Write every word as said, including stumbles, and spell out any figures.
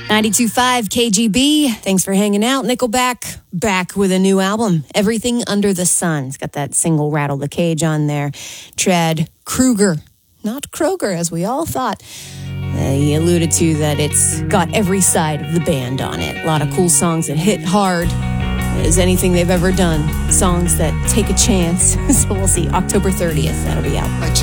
ninety-two point five K G B. Thanks for hanging out. Nickelback back with a new album, Everything Under the Sun. It's got that single Rattle the Cage on there. Chad Kroeger, not Kroger as we all thought. Uh, he alluded to that it's got every side of the band on it. A lot of cool songs that hit hard as anything they've ever done. Songs that take a chance. So we'll see. October thirtieth, that'll be out.